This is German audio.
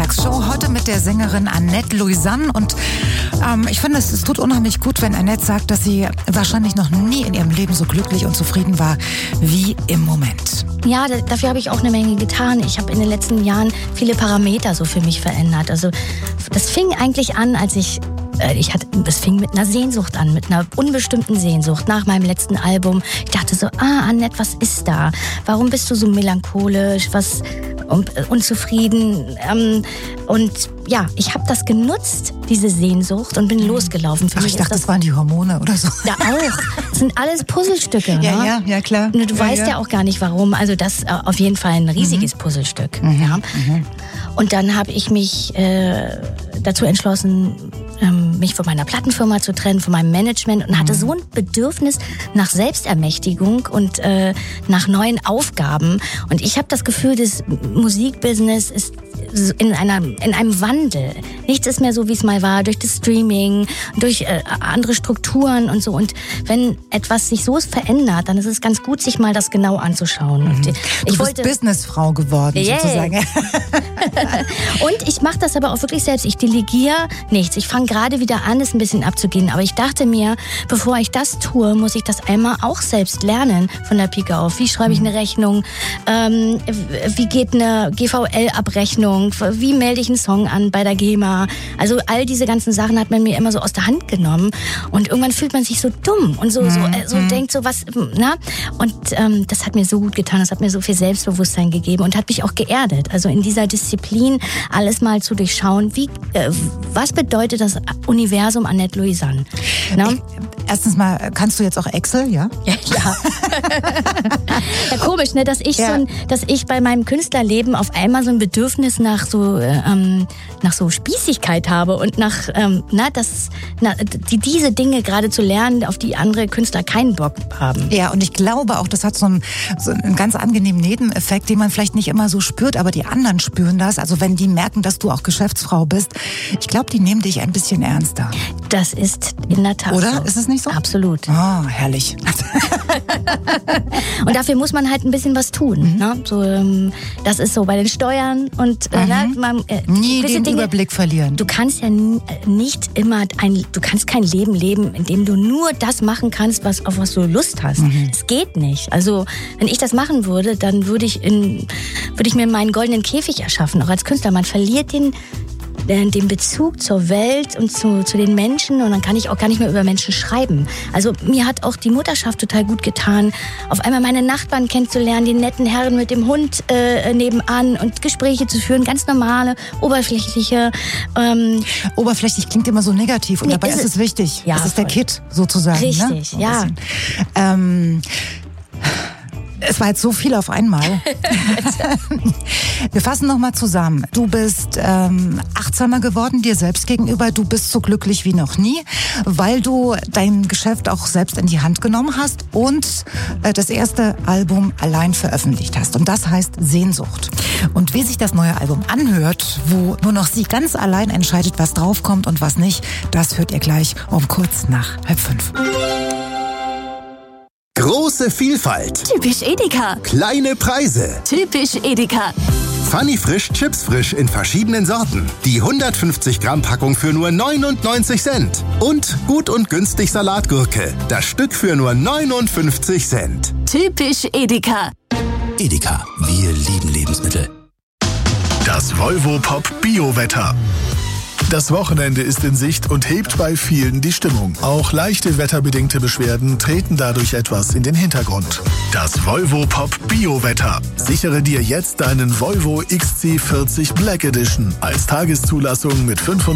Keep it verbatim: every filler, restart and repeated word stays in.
Mittagsshow. Heute mit der Sängerin Annette Louisanne. Und ähm, ich finde, es, es tut unheimlich gut, wenn Annette sagt, dass sie wahrscheinlich noch nie in ihrem Leben so glücklich und zufrieden war wie im Moment. Ja, dafür habe ich auch eine Menge getan. Ich habe in den letzten Jahren viele Parameter so für mich verändert. Also das fing eigentlich an, als ich Ich hatte, das fing mit einer Sehnsucht an, mit einer unbestimmten Sehnsucht nach meinem letzten Album. Ich dachte so, ah, Annette, was ist da? Warum bist du so melancholisch, was un, unzufrieden? Ähm, und ja, ich habe das genutzt, diese Sehnsucht, und bin mhm. losgelaufen. Für Ach, mich ich dachte, das, das waren die Hormone oder so. Ja, auch. Das sind alles Puzzlestücke. Ja, ne? ja, ja, klar. Du ja, weißt ja. ja auch gar nicht, warum. Also das äh, auf jeden Fall ein riesiges mhm. Puzzlestück. Mhm. Ja. Mhm. Und dann habe ich mich äh, dazu entschlossen, ähm, mich von meiner Plattenfirma zu trennen, von meinem Management, und hatte so ein Bedürfnis nach Selbstermächtigung und äh, nach neuen Aufgaben. Und ich habe das Gefühl, das Musikbusiness ist in einer in einem Wandel. Nichts ist mehr so, wie es mal war, durch das Streaming, durch äh, andere Strukturen und so. Und wenn etwas sich so verändert, dann ist es ganz gut, sich mal das genau anzuschauen. Mhm. Und ich du bist wollte, Businessfrau geworden, yeah. sozusagen. Und ich mache das aber auch wirklich selbst. Ich delegiere nichts. Ich fange gerade wieder an, es ein bisschen abzugehen. Aber ich dachte mir, bevor ich das tue, muss ich das einmal auch selbst lernen von der Pike auf. Wie schreibe ich eine Rechnung? Ähm, wie geht eine G V L-Abrechnung? Wie melde ich einen Song an bei der GEMA? Also all diese ganzen Sachen hat man mir immer so aus der Hand genommen. Und irgendwann fühlt man sich so dumm und so, so, äh, so denkt so was, na? Und ähm, das hat mir so gut getan. Das hat mir so viel Selbstbewusstsein gegeben und hat mich auch geerdet. Also in dieser Disziplin alles mal zu durchschauen. Wie, äh, was bedeutet das Universum Annette Louisanne? Na? Erstens mal, kannst du jetzt auch Excel, ja? Ja. Ja, ja komisch, ne, dass ich ja. so ein, dass ich bei meinem Künstlerleben auf einmal so ein Bedürfnis nach so ähm, nach so Spießigkeit habe und nach ähm, na, das, na, die, diese Dinge gerade zu lernen, auf die andere Künstler keinen Bock haben. Ja, und ich glaube auch, das hat so einen, so einen ganz angenehmen Nebeneffekt, den man vielleicht nicht immer so spürt, aber die anderen spüren das. Also wenn die merken, dass du auch Geschäftsfrau bist, ich glaube, die nehmen dich ein bisschen ernster. Das ist in der Tat Oder? so. Ist es nicht so? Absolut. Oh, herrlich. Und dafür muss man halt ein bisschen was tun. Mhm. Ne? So, ähm, das ist so bei den Steuern und äh, mhm. man, äh, nie den Dinge, Überblick verlieren. Du kannst ja nicht immer ein, du kannst kein Leben leben, in dem du nur das machen kannst, was, auf was du Lust hast. Mhm. Es geht nicht. Also wenn ich das machen würde, dann würde ich in, würde ich mir meinen goldenen Käfig erschaffen, auch als Künstler. Man verliert den den Bezug zur Welt und zu, zu den Menschen, und dann kann ich auch gar nicht mehr über Menschen schreiben. Also mir hat auch die Mutterschaft total gut getan, auf einmal meine Nachbarn kennenzulernen, die netten Herren mit dem Hund äh, nebenan und Gespräche zu führen, ganz normale, oberflächliche. Ähm Oberflächlich klingt immer so negativ, und nee, dabei ist ist es wichtig. Ja, das ist der Kit sozusagen. Richtig, ne? ja. Ähm, es war jetzt so viel auf einmal. Wir fassen nochmal zusammen. Du bist ähm, achtsamer geworden dir selbst gegenüber. Du bist so glücklich wie noch nie, weil du dein Geschäft auch selbst in die Hand genommen hast und äh, das erste Album allein veröffentlicht hast. Und das heißt Sehnsucht. Und wie sich das neue Album anhört, wo nur noch sie ganz allein entscheidet, was draufkommt und was nicht, das hört ihr gleich um kurz nach halb fünf. Große Vielfalt. Typisch Edeka. Kleine Preise. Typisch Edeka. Funny Frisch, Chips frisch in verschiedenen Sorten. Die hundertfünfzig Gramm Packung für nur neunundneunzig Cent. Und gut und günstig Salatgurke. Das Stück für nur neunundfünfzig Cent. Typisch Edeka. Edeka, wir lieben Lebensmittel. Das Volvo Pop Bio-Wetter. Das Wochenende ist in Sicht und hebt bei vielen die Stimmung. Auch leichte wetterbedingte Beschwerden treten dadurch etwas in den Hintergrund. Das Volvo Pop Bio-Wetter. Sichere dir jetzt deinen Volvo X C vierzig Black Edition als Tageszulassung mit fünfhundert